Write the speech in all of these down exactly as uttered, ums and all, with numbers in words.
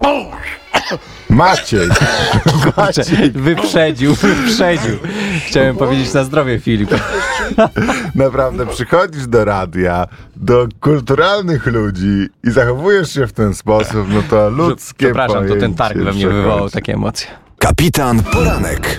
Maciej. Maciej. Wyprzedził, wyprzedził. Chciałem powiedzieć na zdrowie, Filip. Naprawdę, przychodzisz do radia, do kulturalnych ludzi i zachowujesz się w ten sposób, no to ludzkie Przepraszam, to ten targ we mnie przechodzi. wywołał takie emocje. Kapitan Poranek.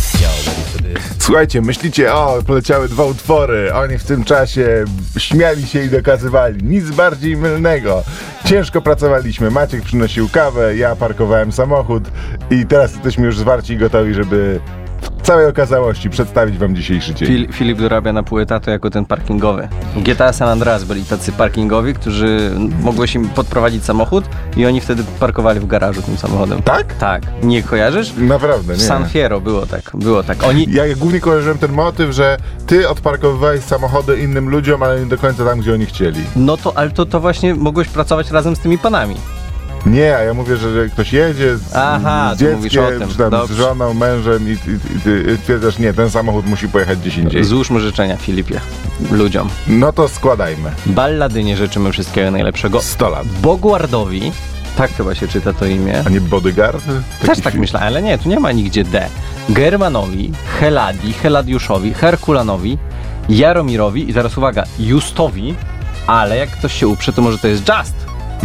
Słuchajcie, myślicie, o, poleciały dwa utwory, oni w tym czasie śmiali się i dokazywali. Nic bardziej mylnego. Ciężko pracowaliśmy, Maciek przynosił kawę, ja parkowałem samochód i teraz jesteśmy już zwarci i gotowi, żeby w całej okazałości przedstawić wam dzisiejszy dzień. Fil- Filip dorabia na pół etatu jako ten parkingowy. G T A San Andreas byli tacy parkingowi, którzy mogłeś im podprowadzić samochód i oni wtedy parkowali w garażu tym samochodem. Tak? Tak. Nie kojarzysz? Naprawdę, nie. W San Fierro było tak, było tak. Oni... Ja głównie kojarzyłem ten motyw, że ty odparkowywałeś samochody innym ludziom, ale nie do końca tam, gdzie oni chcieli. No to, ale to, to właśnie mogłeś pracować razem z tymi panami. Nie, a ja mówię, że, że ktoś jedzie z, Aha, z ty mówisz dzieckiem, o tym. czy tam z Dobrze. żoną, mężem i, i, i ty twierdzasz, nie, ten samochód musi pojechać gdzieś indziej. Złóżmy życzenia, Filipie, ludziom. No to składajmy. Balladynie życzymy wszystkiego najlepszego. sto lat. Bogwardowi, tak chyba się czyta to imię. A nie bodyguard? Też Taki tak film? myślałem, ale nie, tu nie ma nigdzie D. Germanowi, Heladi, Heladiuszowi, Herkulanowi, Jaromirowi i teraz uwaga, Justowi, ale jak ktoś się uprze, to może to jest Just.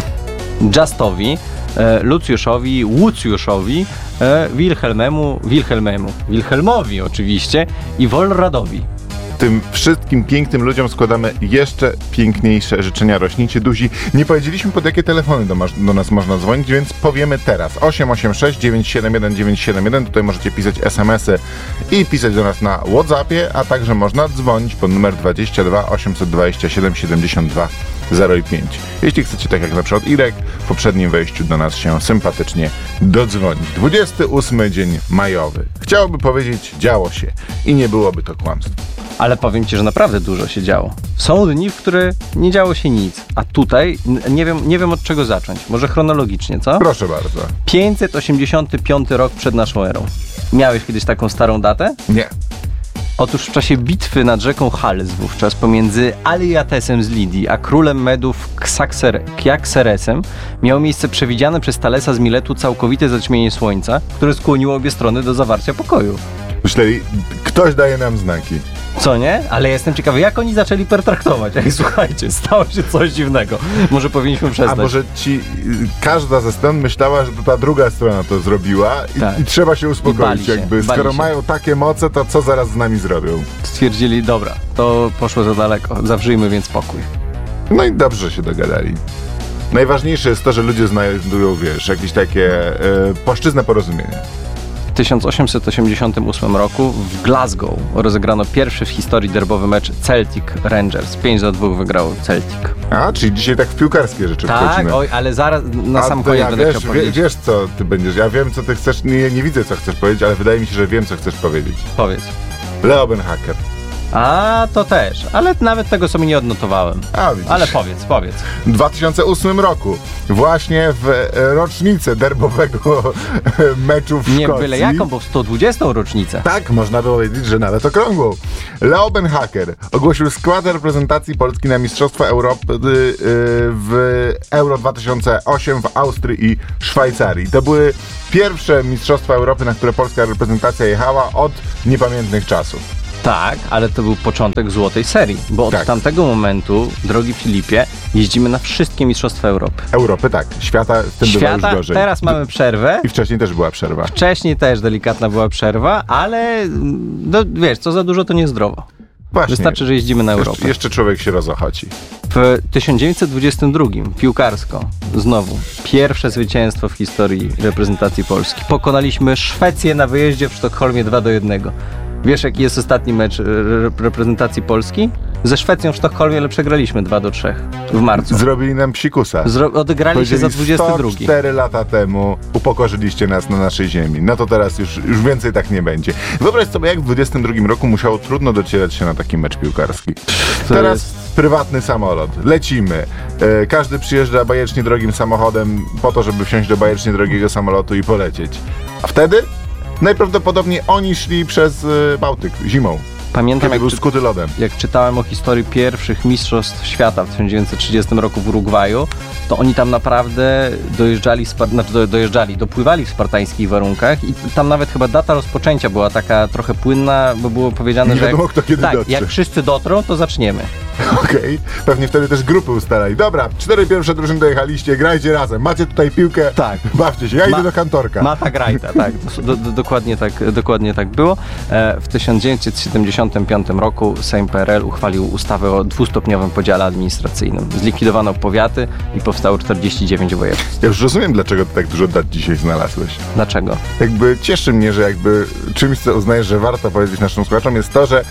Justowi, e, Lucjuszowi, Łucjuszowi, e, Wilhelmemu, Wilhelmemu, Wilhelmowi oczywiście i Wolradowi. Tym wszystkim pięknym ludziom składamy jeszcze piękniejsze życzenia. Rośnijcie duzi. Nie powiedzieliśmy, pod jakie telefony do, masz, do nas można dzwonić, więc powiemy teraz. osiem osiem sześć dziewięć siedem jeden dziewięć siedem jeden. Tutaj możecie pisać es em esy i pisać do nas na WhatsAppie, a także można dzwonić pod numer dwadzieścia dwa osiemset dwadzieścia siedem siedemdziesiąt dwa zero pięć. Jeśli chcecie, tak jak na przykład Irek, w poprzednim wejściu do nas się sympatycznie dodzwonić. dwudziesty ósmy dzień majowy. Chciałoby powiedzieć, działo się i nie byłoby to kłamstwo. Ale powiem ci, że naprawdę dużo się działo. Są dni, w które nie działo się nic, a tutaj n- nie wiem, nie wiem od czego zacząć. Może chronologicznie, co? Proszę bardzo. pięćset osiemdziesiąty piąty rok przed naszą erą. Miałeś kiedyś taką starą datę? Nie. Otóż w czasie bitwy nad rzeką Halys wówczas pomiędzy Aliatesem z Lidii a królem Medów Ksakser, Kiakseresem miało miejsce przewidziane przez Talesa z Miletu całkowite zaćmienie słońca, które skłoniło obie strony do zawarcia pokoju. Myśleli, ktoś daje nam znaki. Co nie? Ale jestem ciekawy, jak oni zaczęli pertraktować. Ej, słuchajcie, stało się coś dziwnego. Może powinniśmy A przestać. może ci y, każda ze stron myślała, że to ta druga strona to zrobiła i, Tak. i trzeba się uspokoić. bali się, jakby. bali Skoro się. mają takie moce, to co zaraz z nami zrobią? Stwierdzili, dobra, to poszło za daleko, zawrzyjmy więc pokój. No i dobrze się dogadali. Najważniejsze jest to, że ludzie znajdują, wiesz, jakieś takie y, płaszczyzne porozumienia. W tysiąc osiemset osiemdziesiątym ósmym roku w Glasgow rozegrano pierwszy w historii derbowy mecz Celtic Rangers. pięć do dwóch wygrał Celtic. A, czyli dzisiaj tak w piłkarskie rzeczy Tak, wchodzimy. oj, ale zaraz na A sam to koniec ja, będę wiesz, chciał wie, powiedzieć. wiesz, co ty będziesz. Ja wiem, co ty chcesz. Nie, nie widzę, co chcesz powiedzieć, ale wydaje mi się, że wiem, co chcesz powiedzieć. Powiedz. Leo Beenhakker. A, to też, ale nawet tego sobie nie odnotowałem. A, widzisz. Ale powiedz, powiedz. W dwa tysiące ósmym roku, właśnie w e, rocznicę derbowego meczu w Nie Szkocji. byle jaką, bo w sto dwudziestą rocznicę. Tak, można było powiedzieć, że nawet okrągłą. Leo Beenhakker ogłosił skład reprezentacji Polski na Mistrzostwa Europy y, y, w Euro dwa tysiące osiem w Austrii i Szwajcarii. To były pierwsze Mistrzostwa Europy, na które polska reprezentacja jechała od niepamiętnych czasów. Tak, ale to był początek złotej serii, bo od Tak. tamtego momentu, drogi Filipie, jeździmy na wszystkie Mistrzostwa Europy. Europy tak, świata z tym bywa już Świata, gorzej. teraz mamy przerwę. I wcześniej też była przerwa. Wcześniej też delikatna była przerwa, ale no, wiesz, co za dużo to niezdrowo. Właśnie. Wystarczy, że jeździmy na Europę. Jeszcze, jeszcze człowiek się rozochoci. W tysiąc dziewięćset dwudziestym drugim piłkarsko, znowu, pierwsze zwycięstwo w historii reprezentacji Polski. Pokonaliśmy Szwecję na wyjeździe w Sztokholmie dwa do jednego. Wiesz, jaki jest ostatni mecz re- reprezentacji Polski? Ze Szwecją w Sztokholmie, ale przegraliśmy dwa do trzech w marcu. Zrobili nam psikusa. Zro- odegrali się za Powiedzieli, dwudziesty drugi. sto cztery lata temu upokorzyliście nas na naszej ziemi. No to teraz już, już więcej tak nie będzie. Wyobraź sobie, jak w dwudziestym drugim roku musiało trudno docierać się na taki mecz piłkarski. To Teraz jest- prywatny samolot. Lecimy. E, każdy przyjeżdża bajecznie drogim samochodem po to, żeby wsiąść do bajecznie drogiego samolotu i polecieć. A wtedy najprawdopodobniej oni szli przez e, Bałtyk zimą. Pamiętam, Kiedy jak, był czy, skuty lodem. jak czytałem o historii pierwszych mistrzostw świata w tysiąc dziewięćset trzydziestym roku w Urugwaju, to oni tam naprawdę dojeżdżali, spar- znaczy do, dojeżdżali, dopływali w spartańskich warunkach i tam nawet chyba data rozpoczęcia była taka trochę płynna, bo było powiedziane, Nie że wiadomo, jak, kto kiedy tak, dotrze. jak wszyscy dotrą, to zaczniemy. Okej, pewnie wtedy też grupy ustalali. Dobra, cztery pierwsze drużyny dojechaliście, grajcie razem, macie tutaj piłkę, Tak. bawcie się, ja Ma- idę do kantorka. Mata Grajta, tak, do, do, dokładnie tak, dokładnie tak było. E, w tysiąc dziewięćset siedemdziesiątym piątym roku Sejm P R L uchwalił ustawę o dwustopniowym podziale administracyjnym. Zlikwidowano powiaty i powstało czterdzieści dziewięć województw. Ja już rozumiem, dlaczego ty tak dużo dat dzisiaj znalazłeś. Dlaczego? Jakby cieszy mnie, że jakby czymś, co uznajesz, że warto powiedzieć naszym słuchaczom, jest to, że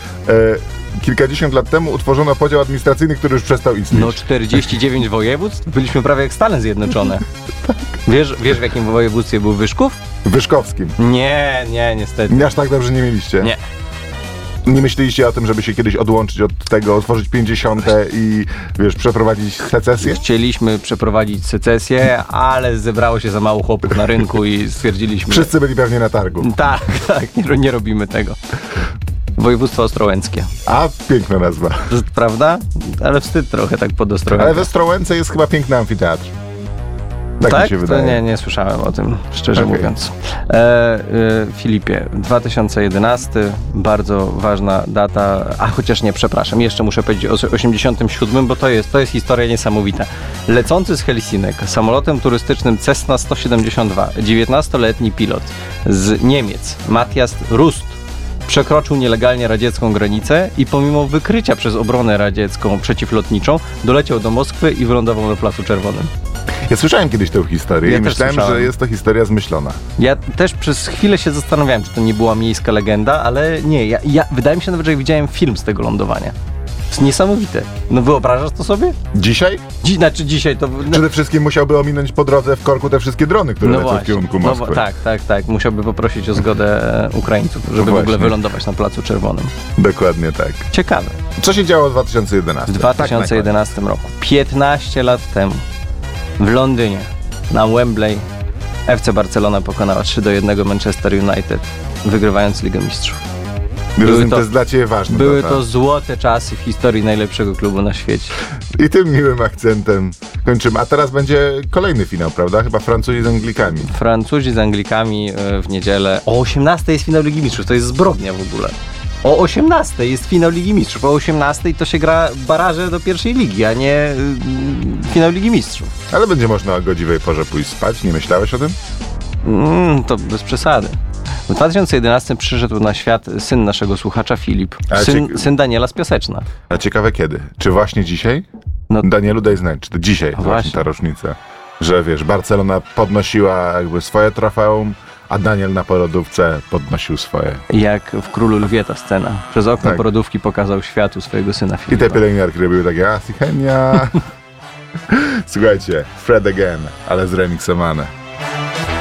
e, kilkadziesiąt lat temu utworzono podział administracyjny, który już przestał istnieć. No czterdzieści dziewięć województw? Byliśmy prawie jak Stany Zjednoczone. Wiesz, wiesz w jakim województwie był Wyszków? W Wyszkowskim. Nie, nie, niestety. Nie aż tak dobrze nie mieliście. Nie. Nie myśleliście o tym, żeby się kiedyś odłączyć od tego, otworzyć pięćdziesiąte i wiesz, przeprowadzić secesję? Chcieliśmy przeprowadzić secesję, ale zebrało się za mało chłopów na rynku i stwierdziliśmy... Wszyscy byli pewnie na targu. Tak, tak, nie, nie robimy tego. Województwo ostrołęckie. A, piękna nazwa. Prawda? Ale wstyd trochę tak pod Ale Ostrołęką. we Ostrołęce jest chyba piękny amfiteatr. Tak, mi Tak? się To wydaje. nie, nie słyszałem o tym, szczerze Okej. mówiąc. E, e, Filipie, dwa tysiące jedenasty, bardzo ważna data, a chociaż nie, przepraszam, jeszcze muszę powiedzieć o osiemdziesiątym siódmym, bo to jest, to jest historia niesamowita. Lecący z Helsinek samolotem turystycznym Cessna sto siedemdziesiąt dwa, dziewiętnastoletni pilot z Niemiec, Matthias Rust, przekroczył nielegalnie radziecką granicę i pomimo wykrycia przez obronę radziecką przeciwlotniczą doleciał do Moskwy i wylądował na Placu Czerwonym. Ja słyszałem kiedyś tę historię Ja i też myślałem, słyszałem. że jest to historia zmyślona. Ja też przez chwilę się zastanawiałem, czy to nie była miejska legenda, ale nie, ja, ja wydaje mi się nawet, że widziałem film z tego lądowania. To jest niesamowite. No wyobrażasz to sobie? Dzisiaj? Dzi- znaczy dzisiaj to... No, Przede wszystkim musiałby ominąć po drodze w korku te wszystkie drony, które no lecą właśnie. w kierunku No, Moskwy. wo- tak, tak, tak. Musiałby poprosić o zgodę e, Ukraińców, żeby w ogóle właśnie. wylądować na Placu Czerwonym. Dokładnie tak. Ciekawe. Co się działo w dwa tysiące jedenastym? W dwa tysiące jedenastym roku, piętnaście lat temu, w Londynie, na Wembley, F C Barcelona pokonała trzy do jednego Manchester United, wygrywając Ligę Mistrzów. Były Były to, to- to jest dla ciebie ważne. Były data. to złote czasy w historii najlepszego klubu na świecie. I tym miłym akcentem kończymy. A teraz będzie kolejny finał, prawda? Chyba Francuzi z Anglikami. Francuzi z Anglikami e, w niedzielę. O osiemnastej jest finał Ligi Mistrzów, to jest zbrodnia w ogóle. O osiemnastej jest finał Ligi Mistrzów, o osiemnastej to się gra baraże do pierwszej ligi, a nie y, finał Ligi Mistrzów. Ale będzie można o godziwej porze pójść spać. Nie myślałeś o tym? Mm, to bez przesady. W dwa tysiące jedenastym przyszedł na świat syn naszego słuchacza Filip, Ale syn, ciek- syn Daniela z Piaseczna. A ciekawe kiedy? Czy właśnie dzisiaj? No- Danielu, daj znać, czy to dzisiaj właśnie. właśnie. ta rocznica? Że wiesz, Barcelona podnosiła jakby swoje trofeum, a Daniel na porodówce podnosił swoje. Jak w Królu Lwie ta scena. Przez okno Tak. porodówki pokazał światu swojego syna I Filipa. te pielęgniarki robiły takie, a si chemia. Słuchajcie, Fred again, ale zremiksowane.